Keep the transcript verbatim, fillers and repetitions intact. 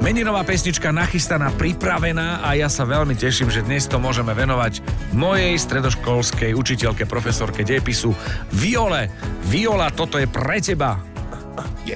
Meninová pesnička nachystaná, pripravená a ja sa veľmi teším, že dnes to môžeme venovať mojej stredoškolskej učiteľke, profesorke dejepisu Viole. Viola, toto je pre teba. Yeah.